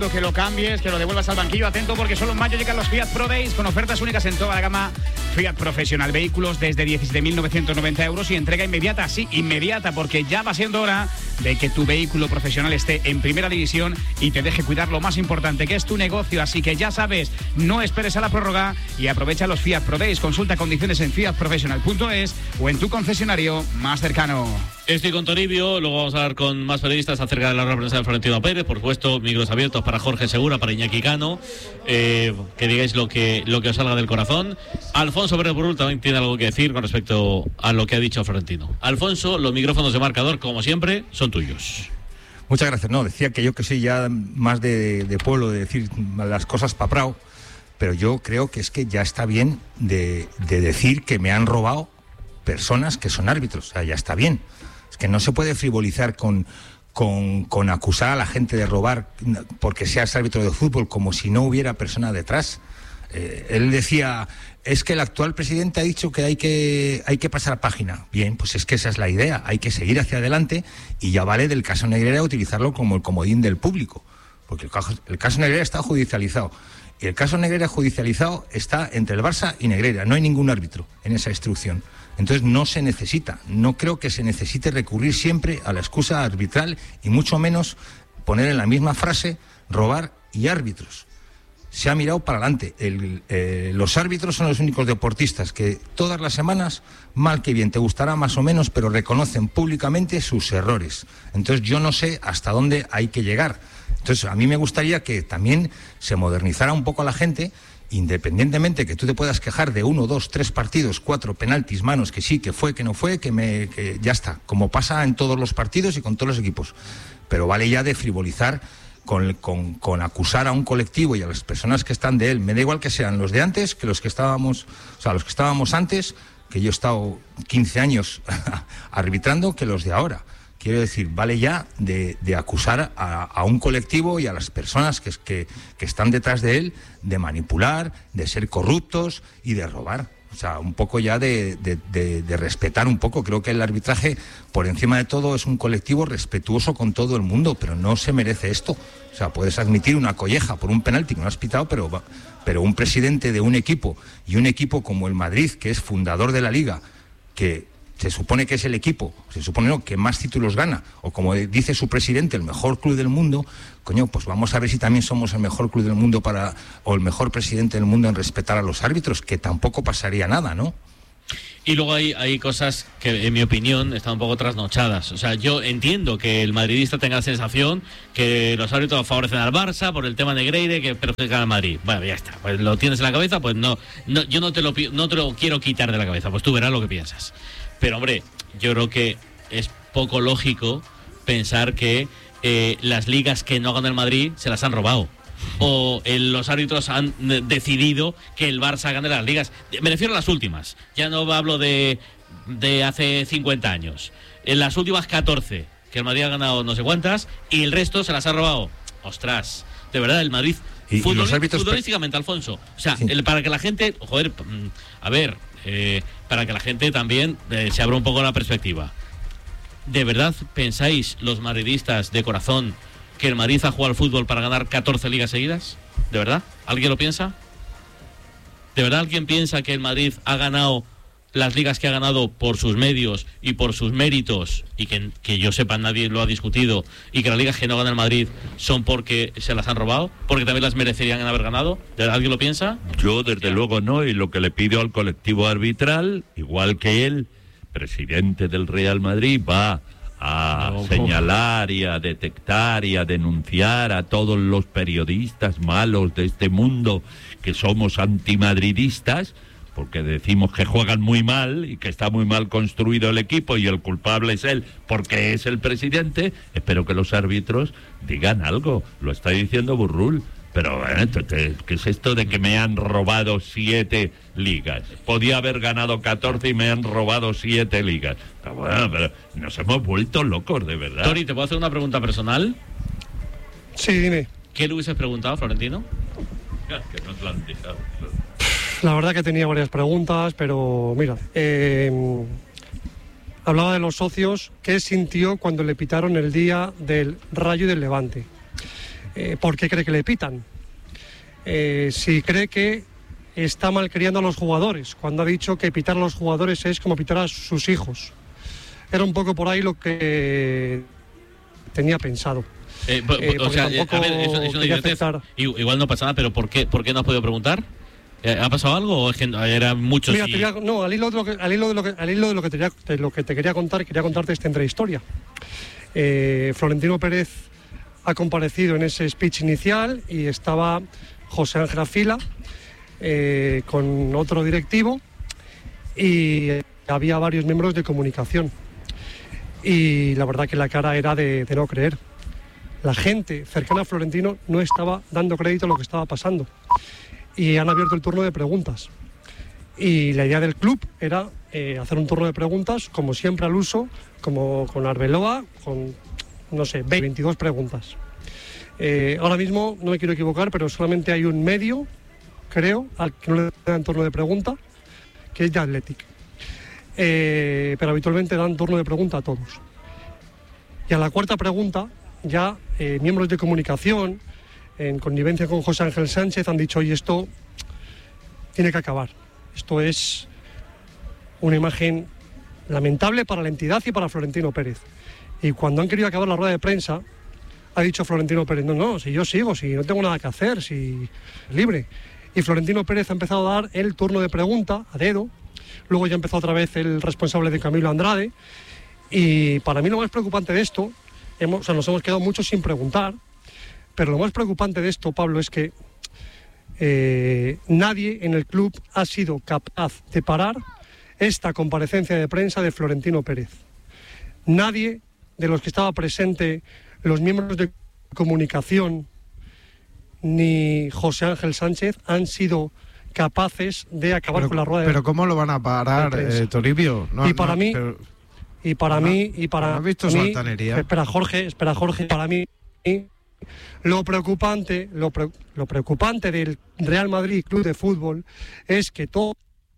esperando que lo cambies, que lo devuelvas al banquillo. Atento, porque solo en mayo llegan los Fiat Pro Days con ofertas únicas en toda la gama Fiat Professional. Vehículos desde 17.990 euros y entrega inmediata. Sí, inmediata, porque ya va siendo hora de que tu vehículo profesional esté en primera división y te deje cuidar lo más importante, que es tu negocio. Así que ya sabes, no esperes a la prórroga y aprovecha los Fiat Pro Days. Consulta condiciones en fiatprofessional.es o en tu concesionario más cercano. Estoy con Toribio, luego vamos a hablar con más periodistas acerca de la rueda de prensa de Florentino Pérez. Por supuesto, micros abiertos para Jorge Segura, para Iñaki Cano, que digáis lo que os salga del corazón. Alfonso Pérez Burul también tiene algo que decir con respecto a lo que ha dicho Florentino. Alfonso, los micrófonos de marcador, como siempre, son tuyos. Muchas gracias. No, decía que yo que soy ya más de pueblo, de decir las cosas pa' prao, pero yo creo que es que ya está bien de decir que me han robado personas que son árbitros. O sea, ya está bien. Es que no se puede frivolizar con acusar a la gente de robar porque seas árbitro de fútbol, como si no hubiera persona detrás. Él decía, es que el actual presidente ha dicho que hay que pasar página. Bien, pues es que esa es la idea, hay que seguir hacia adelante y ya vale del caso Negreira utilizarlo como el comodín del público, porque el caso Negreira está judicializado. Y el caso Negreira judicializado está entre el Barça y Negreira, no hay ningún árbitro en esa instrucción. Entonces no creo que se necesite recurrir siempre a la excusa arbitral y mucho menos poner en la misma frase robar y árbitros. Se ha mirado para adelante. Los árbitros son los únicos deportistas que todas las semanas, mal que bien, te gustará más o menos, pero reconocen públicamente sus errores. Entonces yo no sé hasta dónde hay que llegar. Entonces a mí me gustaría que también se modernizara un poco a la gente, independientemente que tú te puedas quejar de 1, 2, 3 partidos, 4 penaltis, manos, que sí, que fue, que no fue, que ya está, como pasa en todos los partidos y con todos los equipos. Pero vale ya de frivolizar con acusar a un colectivo y a las personas que están de él. Me da igual que sean los de antes que los que estábamos antes, que yo he estado 15 años arbitrando, que los de ahora. Quiero decir, vale ya de acusar a un colectivo y a las personas que están detrás de él de manipular, de ser corruptos y de robar. O sea, un poco ya de respetar un poco. Creo que el arbitraje, por encima de todo, es un colectivo respetuoso con todo el mundo, pero no se merece esto. O sea, puedes admitir una colleja por un penalti que no has pitado, pero un presidente de un equipo, y un equipo como el Madrid, que es fundador de la Liga, que se supone que es el equipo, que más títulos gana, o como dice su presidente, el mejor club del mundo, coño, pues vamos a ver si también somos el mejor club del mundo o el mejor presidente del mundo en respetar a los árbitros, que tampoco pasaría nada, ¿no? Y luego hay cosas que, en mi opinión, están un poco trasnochadas. O sea, yo entiendo que el madridista tenga la sensación que los árbitros favorecen al Barça por el tema Negreira, que perjudican al Madrid. Bueno, ya está. Pues lo tienes en la cabeza, pues no, yo no te lo quiero quitar de la cabeza. Pues tú verás lo que piensas. Pero, hombre, yo creo que es poco lógico pensar que las ligas que no gana el Madrid se las han robado. O los árbitros han decidido que el Barça gane las ligas. Me refiero a las últimas. Ya no hablo de hace 50 años. En las últimas 14, que el Madrid ha ganado no sé cuántas, y el resto se las ha robado. Ostras, de verdad, el Madrid... futbolísticamente, Alfonso. O sea, sí. Para que la gente... Joder, a ver... para que la gente también se abra un poco la perspectiva. ¿De verdad pensáis, los madridistas de corazón, que el Madrid ha jugado al fútbol para ganar 14 ligas seguidas? ¿De verdad? ¿Alguien lo piensa? ¿De verdad alguien piensa que el Madrid ha ganado las ligas que ha ganado por sus medios y por sus méritos, y que yo sepa nadie lo ha discutido, y que las ligas que no gana el Madrid son porque se las han robado, porque también las merecerían haber ganado? ¿Alguien lo piensa? Yo desde luego no, y lo que le pido al colectivo arbitral, igual que él, presidente del Real Madrid, va a señalar y a detectar y a denunciar a todos los periodistas malos de este mundo que somos antimadridistas, porque decimos que juegan muy mal y que está muy mal construido el equipo y el culpable es él porque es el presidente. Espero que los árbitros digan algo. Lo está diciendo Burrul. Pero, ¿qué es esto de que me han robado 7 ligas? Podía haber ganado 14 y me han robado 7 ligas. Pero bueno, pero nos hemos vuelto locos, de verdad. Tori, ¿te puedo hacer una pregunta personal? Sí, dime. ¿Qué le hubieses preguntado, Florentino? Que no te lo han dejado. La verdad que tenía varias preguntas, pero mira, hablaba de los socios. ¿Qué sintió cuando le pitaron el día del Rayo y del Levante? ¿por qué cree que le pitan? Si cree que está malcriando a los jugadores, cuando ha dicho que pitar a los jugadores es como pitar a sus hijos. Era un poco por ahí lo que tenía pensado. O sea, a ver, es una idiotez. Igual no pasa nada, pero ¿por qué no has podido preguntar? ¿Ha pasado algo o es que era mucho? Mira, al hilo de lo que te quería contarte esta entrehistoria. Florentino Pérez ha comparecido en ese speech inicial y estaba José Ángel Afila con otro directivo y había varios miembros de comunicación. Y la verdad que la cara era de no creer. La gente cercana a Florentino no estaba dando crédito a lo que estaba pasando. Y han abierto el turno de preguntas. Y la idea del club era hacer un turno de preguntas, como siempre al uso, como con Arbeloa, con, no sé, 22 preguntas. Ahora mismo, no me quiero equivocar, pero solamente hay un medio, creo, al que no le dan turno de pregunta, que es The Athletic. Pero habitualmente dan turno de pregunta a todos. Y a la cuarta pregunta, ya miembros de comunicación, en connivencia con José Ángel Sánchez, han dicho: oye, esto tiene que acabar. Esto es una imagen lamentable para la entidad y para Florentino Pérez. Y cuando han querido acabar la rueda de prensa, ha dicho Florentino Pérez: no, si yo sigo, si no tengo nada que hacer, si libre. Y Florentino Pérez ha empezado a dar el turno de pregunta a dedo. Luego ya empezó otra vez el responsable de Camilo Andrade. Y para mí lo más preocupante de esto, nos hemos quedado muchos sin preguntar, pero lo más preocupante de esto, Pablo, es que nadie en el club ha sido capaz de parar esta comparecencia de prensa de Florentino Pérez. Nadie de los que estaba presente, los miembros de comunicación, ni José Ángel Sánchez, han sido capaces de acabar con la rueda de prensa. Pero ¿cómo lo van a parar, Toribio? ¿Has visto su altanería? Espera, Jorge, para mí lo preocupante del Real Madrid Club de Fútbol es que toda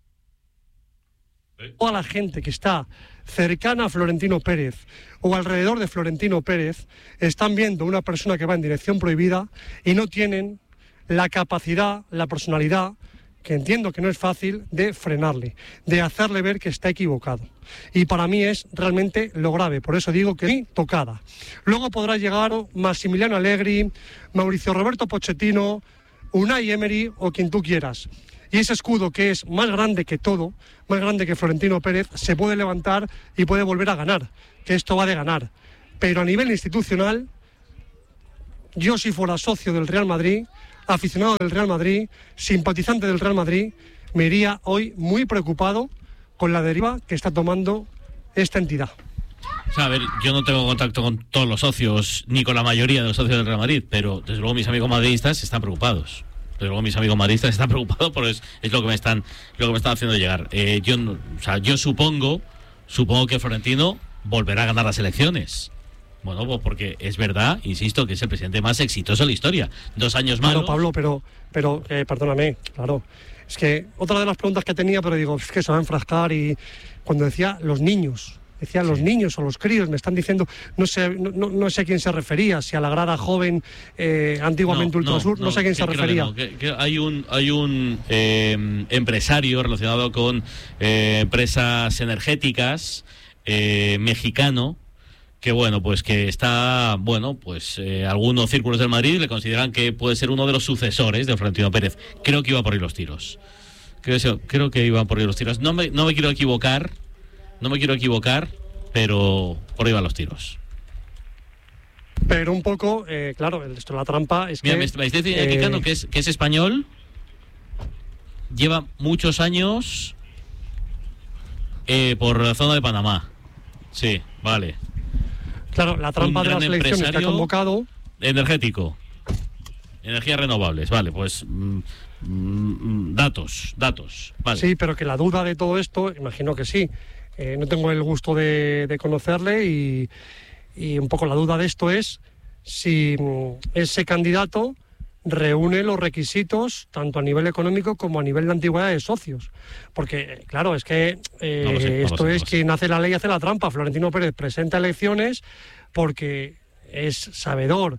la gente que está cercana a Florentino Pérez o alrededor de Florentino Pérez están viendo una persona que va en dirección prohibida y no tienen la capacidad, la personalidad, que entiendo que no es fácil, de frenarle, de hacerle ver que está equivocado. Y para mí es realmente lo grave, por eso digo que sí, tocada. Luego podrá llegar Massimiliano Allegri, Mauricio Roberto Pochettino, Unai Emery o quien tú quieras. Y ese escudo, que es más grande que todo, más grande que Florentino Pérez, se puede levantar y puede volver a ganar, que esto va de ganar. Pero a nivel institucional, yo si fuera socio del Real Madrid, aficionado del Real Madrid, simpatizante del Real Madrid, me iría hoy muy preocupado con la deriva que está tomando esta entidad. O sea, a ver, yo no tengo contacto con todos los socios, ni con la mayoría de los socios del Real Madrid, pero desde luego mis amigos madridistas están preocupados. Pero mis amigos madridistas están preocupados porque es lo que me están haciendo llegar. Yo supongo que Florentino volverá a ganar las elecciones. Bueno, pues porque es verdad, insisto, que es el presidente más exitoso de la historia. 2 años malos. Claro, Pablo, pero perdóname, claro. Es que otra de las preguntas que tenía, pero digo, es que se va a enfrascar, y cuando decía los niños, los niños o los críos, me están diciendo, no sé a quién se refería, si a la grada joven antiguamente Ultrasur, no sé a quién se refería. Que hay un empresario relacionado con empresas energéticas mexicano, que pues que está, algunos círculos del Madrid le consideran que puede ser uno de los sucesores de Florentino Pérez. Creo que iba por ahí los tiros. Creo que iban por ahí los tiros. No me quiero equivocar, pero por ahí van los tiros. Pero un poco, claro, la trampa es que... Me estáis indicando que es español, lleva muchos años por la zona de Panamá. Sí, vale. Claro, la trampa de las elecciones que ha convocado... Energético. Energías renovables, vale, pues... datos, vale. Sí, pero que la duda de todo esto, imagino que sí. No tengo el gusto de conocerle y un poco la duda de esto es si ese candidato reúne los requisitos tanto a nivel económico como a nivel de antigüedad de socios. Porque, claro, es que quien hace la ley hace la trampa. Florentino Pérez presenta elecciones porque es sabedor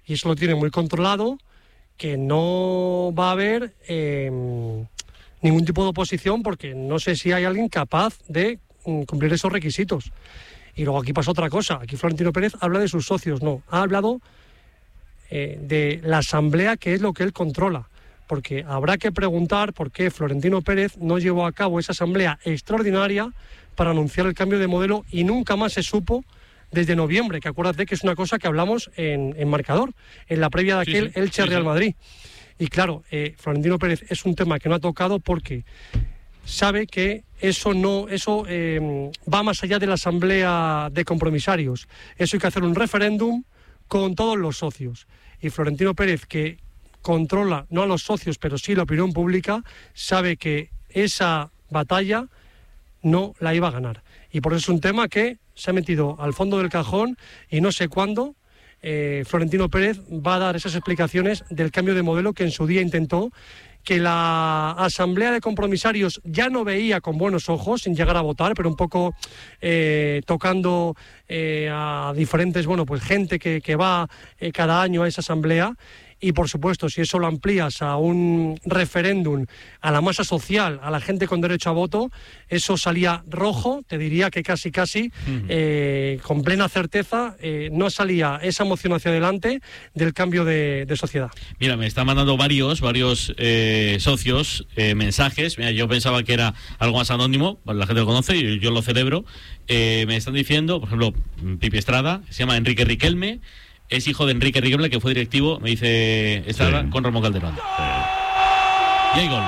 y eso lo tiene muy controlado, que no va a haber ningún tipo de oposición, porque no sé si hay alguien capaz de cumplir esos requisitos. Y luego aquí pasa otra cosa. Aquí Florentino Pérez habla de sus socios, no. Ha hablado de la asamblea, que es lo que él controla. Porque habrá que preguntar por qué Florentino Pérez no llevó a cabo esa asamblea extraordinaria para anunciar el cambio de modelo, y nunca más se supo desde noviembre, que acuérdate que es una cosa que hablamos en Marcador, en la previa de aquel Elche-Real Madrid. Y claro, Florentino Pérez es un tema que no ha tocado porque sabe que eso va más allá de la asamblea de compromisarios. Eso hay que hacer un referéndum con todos los socios. Y Florentino Pérez, que controla no a los socios, pero sí la opinión pública, sabe que esa batalla no la iba a ganar. Y por eso es un tema que se ha metido al fondo del cajón, y no sé cuándo Florentino Pérez va a dar esas explicaciones del cambio de modelo que en su día intentó, que la asamblea de compromisarios ya no veía con buenos ojos, sin llegar a votar, pero un poco tocando a diferentes, gente que va cada año a esa asamblea. Y por supuesto, si eso lo amplías a un referéndum, a la masa social, a la gente con derecho a voto, eso salía rojo. Te diría que casi, con plena certeza, no salía esa moción hacia adelante del cambio de sociedad. Mira, me están mandando varios socios mensajes. Mira, yo pensaba que era algo más anónimo, la gente lo conoce y yo lo celebro. Me están diciendo, por ejemplo, Pipi Estrada, se llama Enrique Riquelme, es hijo de Enrique Riquelme, que fue directivo, me dice Estrada, con Ramón Calderón. Y hay gol.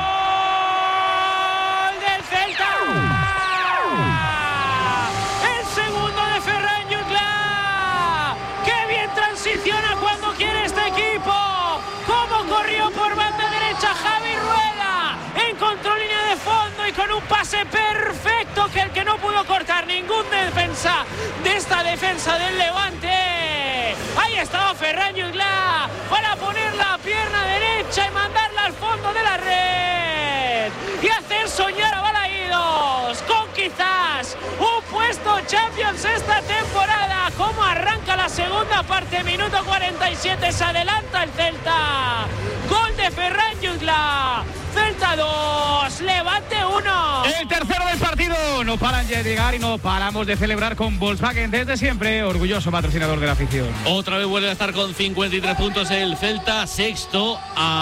¡Gol del Celta! El segundo de Ferran Jutgla. ¡Qué bien transiciona cuando quiere este equipo! ¡Cómo corrió por banda derecha Javi Rueda! Encontró línea de fondo y con un pase perfecto que no pudo cortar ningún defensa de esta defensa del Levante. Ahí estaba Ferran Jutgla para poner la pierna derecha y mandarla al fondo de la red y hacer soñar a Balaídos con quizás un puesto Champions esta temporada. Cómo arranca la segunda parte, minuto 47, se adelanta el Celta. Gol de Ferran Jutgla. Celta 2, Levante 1. El tercero del partido. No paran de llegar y no paramos de celebrar con Volkswagen desde siempre. Orgulloso patrocinador de la afición. Otra vez vuelve a estar con 53 puntos el Celta, sexto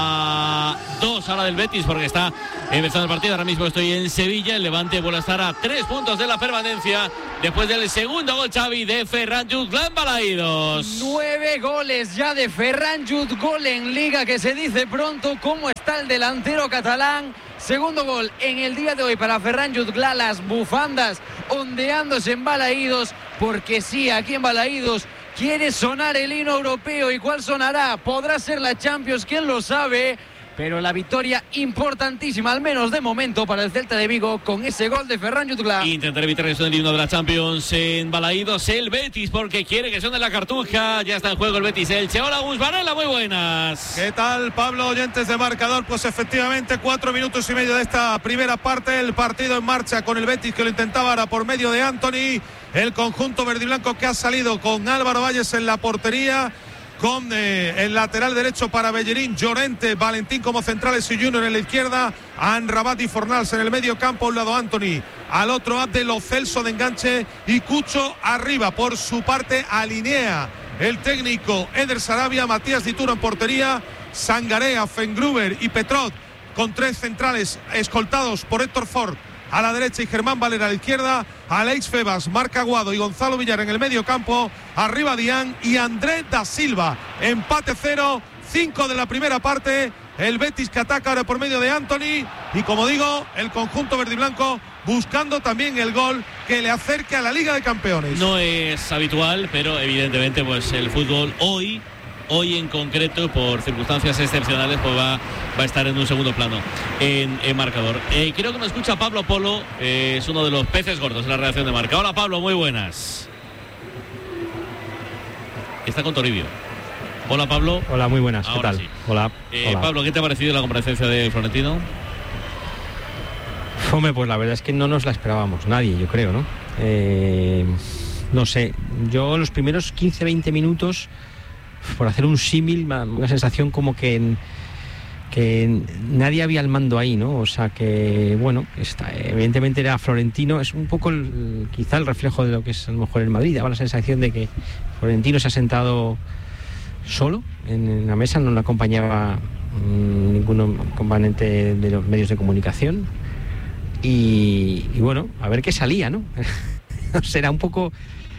a 2 ahora del Betis, porque está empezando el partido. Ahora mismo estoy en Sevilla. El Levante vuelve a estar a 3 puntos de la permanencia después del segundo gol, Xavi, de Ferran Jutgla en Balaídos. 9 goles ya de Ferran Jutgla en Liga, que se dice pronto. ¿Cómo está el delantero catalán? Segundo gol en el día de hoy para Ferran Jutgla. Las bufandas ondeándose en Balaídos, porque sí, aquí en Balaídos quiere sonar el himno europeo. ¿Y cuál sonará? Podrá ser la Champions, quién lo sabe. Pero la victoria importantísima, al menos de momento, para el Celta de Vigo, con ese gol de Ferran Jutgla. Intentar evitar el son del himno de la Champions en Balaídos. El Betis, porque quiere que suene la cartuja. Ya está en juego el Betis. Elche. Hola, Gus Varela, muy buenas. ¿Qué tal, Pablo? Oyentes de Marcador. Pues efectivamente, 4 minutos y medio de esta primera parte. El partido en marcha con el Betis, que lo intentaba ahora por medio de Anthony. El conjunto verdiblanco, que ha salido con Álvaro Valles en la portería, con el lateral derecho para Bellerín, Llorente, Valentín como centrales y Junior en la izquierda, Amrabat y Fornals en el medio campo. A un lado Anthony, al otro Abde, Celso de enganche y Cucho arriba. Por su parte alinea el técnico Eder Sarabia, Matías Dituro en portería, Sangarea, Fengruber y Petrot, con 3 centrales escoltados por Héctor Ford a la derecha y Germán Valera a la izquierda, Alex Febas, Marc Aguado y Gonzalo Villar en el medio campo, arriba Dián y André da Silva. Empate 0, 5 de la primera parte. El Betis, que ataca ahora por medio de Anthony, y como digo, el conjunto verdiblanco buscando también el gol que le acerque a la Liga de Campeones. No es habitual, pero evidentemente pues el fútbol hoy en concreto, por circunstancias excepcionales, pues va a estar en un segundo plano en Marcador. Creo que me escucha Pablo Polo, es uno de los peces gordos en la redacción de Marca. Hola, Pablo, muy buenas. Está con Toribio. Hola, Pablo. Hola, muy buenas. Ahora ¿Qué tal? Sí. Hola. Pablo, ¿qué te ha parecido la comparecencia de Florentino? Hombre, pues la verdad es que no nos la esperábamos nadie, yo creo, ¿no? No sé, yo los primeros 15-20 minutos por hacer un símil, una sensación como que nadie había al mando ahí, ¿no? O sea que, bueno, evidentemente era Florentino, es un poco quizá el reflejo de lo que es a lo mejor el Madrid. Daba la sensación de que Florentino se ha sentado solo en la mesa, no le acompañaba ningún componente de los medios de comunicación y bueno, a ver qué salía, ¿no? Será un poco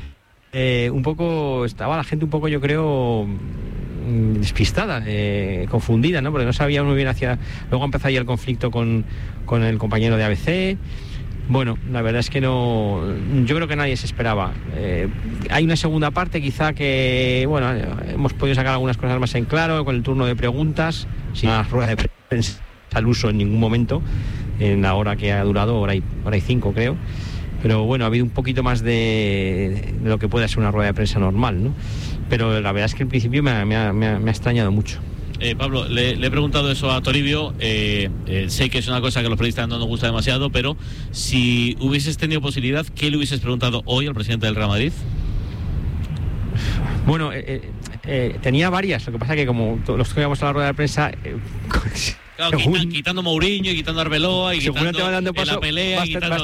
estaba la gente un poco, yo creo, despistada, confundida, ¿no? Porque no sabía muy bien luego empezó ahí el conflicto con el compañero de ABC. Bueno, la verdad es que no, yo creo que nadie se esperaba. Hay una segunda parte quizá que, bueno, hemos podido sacar algunas cosas más en claro con el turno de preguntas, sin una rueda de prensa al uso en ningún momento, en la hora que ha durado, hora y 5 creo. Pero bueno, ha habido un poquito más de lo que puede ser una rueda de prensa normal, ¿no? Pero la verdad es que al principio me ha extrañado mucho. Pablo, le he preguntado eso a Toribio. Sé que es una cosa que a los periodistas no nos gusta demasiado, pero si hubieses tenido posibilidad, ¿qué le hubieses preguntado hoy al presidente del Real Madrid? Bueno, tenía varias. Lo que pasa es que como los que íbamos a la rueda de prensa... Claro, quitando Mourinho y quitando Arbeloa y quitando la pelea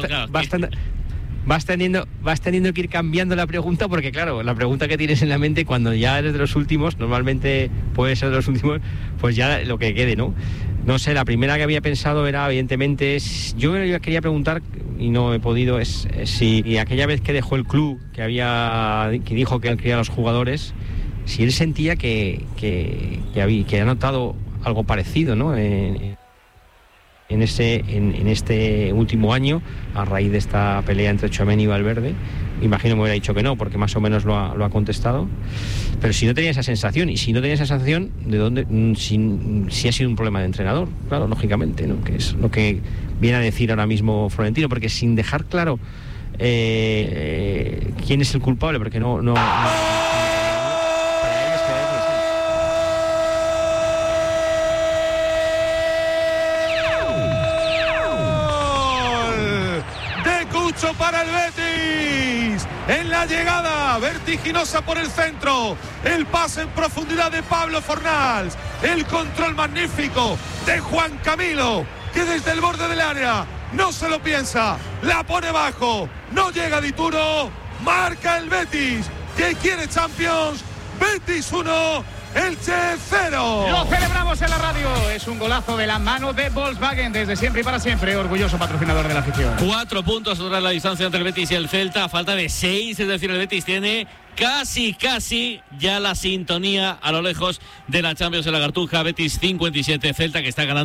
vas teniendo que ir cambiando la pregunta, porque claro, la pregunta que tienes en la mente cuando ya eres de los últimos, normalmente puede ser de los últimos, pues ya lo que quede, ¿no? No sé, la primera que había pensado era, evidentemente, yo quería preguntar, y no he podido, es si aquella vez que dejó el club, que dijo que él quería a los jugadores, si él sentía que ha notado algo parecido, ¿no? En este último año, a raíz de esta pelea entre Tchouaméni y Valverde. Imagino que me hubiera dicho que no, porque más o menos lo ha contestado. Pero si no tenía esa sensación, y si no tenía esa sensación, ¿de dónde? Si ha sido un problema de entrenador, claro, lógicamente, ¿no? Que es lo que viene a decir ahora mismo Florentino, porque sin dejar claro quién es el culpable, porque no para el Betis, en la llegada vertiginosa por el centro, el pase en profundidad de Pablo Fornals, el control magnífico de Juan Camilo, que desde el borde del área no se lo piensa, la pone bajo, no llega Dituro, marca el Betis, que quiere Champions. Betis 1, Elche 0. Lo celebramos en la radio. Es un golazo de la mano de Volkswagen, desde siempre y para siempre, orgulloso patrocinador de la afición. 4 puntos sobre la distancia entre el Betis y el Celta, a falta de 6, es decir, el Betis tiene casi ya la sintonía a lo lejos de la Champions en la Cartuja. Betis 57, Celta que está ganando